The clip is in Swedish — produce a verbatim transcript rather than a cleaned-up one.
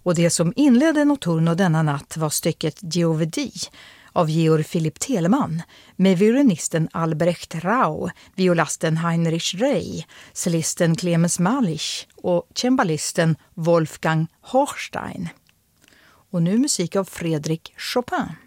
Och det som inledde Notturno denna natt var stycket Geovedi av Georg Philipp Telemann med violinisten Albrecht Rau, violasten Heinrich Rey, cellisten Clemens Malich och cembalisten Wolfgang Hochstein. Och nu musik av Fredrik Chopin.